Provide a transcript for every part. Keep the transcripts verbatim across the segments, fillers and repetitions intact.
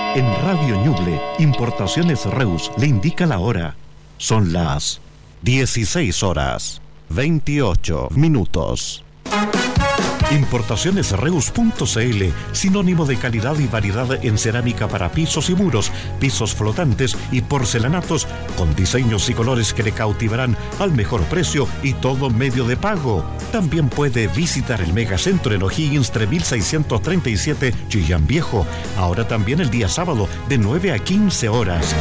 En Radio Ñuble, Importaciones Reus le indica la hora. Son las dieciséis horas, veintiocho minutos. Importaciones Reus punto c l, sinónimo de calidad y variedad en cerámica para pisos y muros, pisos flotantes y porcelanatos, con diseños y colores que le cautivarán al mejor precio y todo medio de pago. También puede visitar el Megacentro en O'Higgins tres mil seiscientos treinta y siete, Chillán Viejo. Ahora también el día sábado de nueve a quince horas.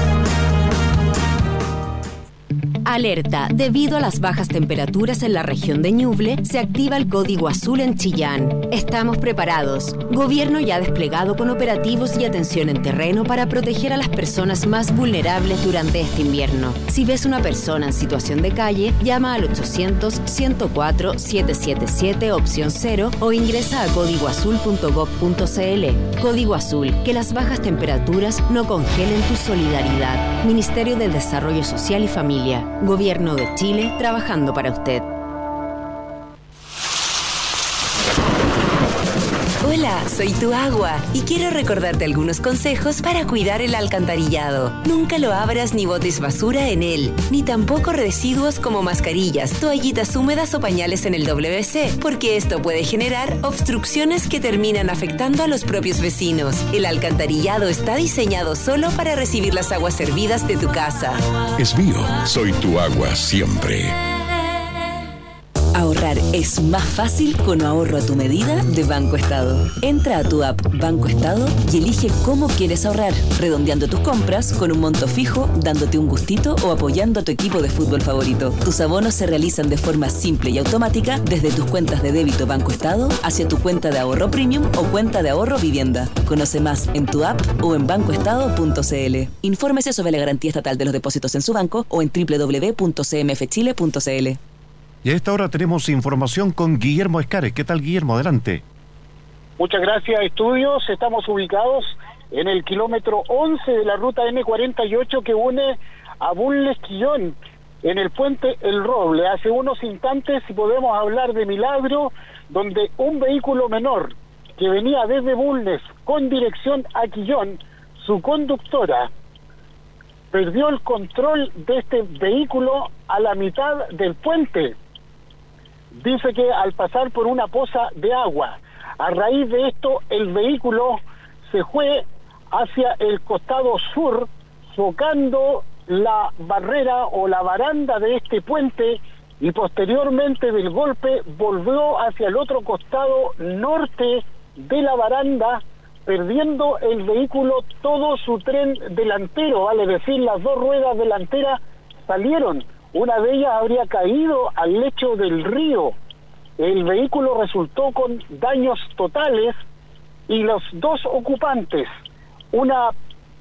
Alerta, debido a las bajas temperaturas en la región de Ñuble, se activa el código azul en Chillán. Estamos preparados. Gobierno ya desplegado con operativos y atención en terreno para proteger a las personas más vulnerables durante este invierno. Si ves una persona en situación de calle, llama al ochocientos, ciento cuatro, setecientos setenta y siete opción cero o ingresa a código azul punto gob punto c l. Código Azul, que las bajas temperaturas no congelen tu solidaridad. Ministerio de Desarrollo Social y Familia. Gobierno de Chile, trabajando para usted. Hola, soy tu agua y quiero recordarte algunos consejos para cuidar el alcantarillado. Nunca lo abras ni botes basura en él, ni tampoco residuos como mascarillas, toallitas húmedas o pañales en el doble ve ce, porque esto puede generar obstrucciones que terminan afectando a los propios vecinos. El alcantarillado está diseñado solo para recibir las aguas hervidas de tu casa. Es mío, soy tu agua siempre. Ahorrar es más fácil con ahorro a tu medida de Banco Estado. Entra a tu app Banco Estado y elige cómo quieres ahorrar, redondeando tus compras con un monto fijo, dándote un gustito o apoyando a tu equipo de fútbol favorito. Tus abonos se realizan de forma simple y automática desde tus cuentas de débito Banco Estado hacia tu cuenta de ahorro premium o cuenta de ahorro vivienda. Conoce más en tu app o en banco estado punto c l. Infórmese sobre la garantía estatal de los depósitos en su banco o en doble u doble u doble u punto c m f chile punto c l. Y a esta hora tenemos información con Guillermo Escares. ¿Qué tal, Guillermo? Adelante. Muchas gracias, estudios. Estamos ubicados en el kilómetro once de la ruta eme cuarenta y ocho que une a Bulnes-Quillón, en el puente El Roble. Hace unos instantes, si podemos hablar de milagro, donde un vehículo menor que venía desde Bulnes con dirección a Quillón, su conductora perdió el control de este vehículo a la mitad del puente. Dice que al pasar por una poza de agua, a raíz de esto el vehículo se fue hacia el costado sur, chocando la barrera o la baranda de este puente, y posteriormente del golpe volvió hacia el otro costado norte de la baranda, perdiendo el vehículo todo su tren delantero, vale decir, las dos ruedas delanteras salieron. Una de ellas habría caído al lecho del río. El vehículo resultó con daños totales y los dos ocupantes, una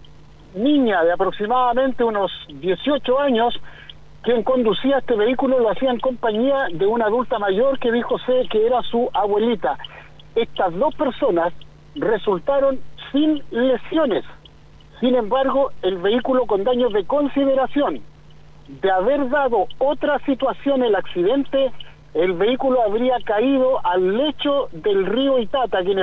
niña de aproximadamente unos dieciocho años, quien conducía este vehículo, lo hacía en compañía de una adulta mayor que dijo ser que era su abuelita. Estas dos personas resultaron sin lesiones. Sin embargo, el vehículo con daños de consideración. De haber dado otra situación el accidente, el vehículo habría caído al lecho del río Itata, que en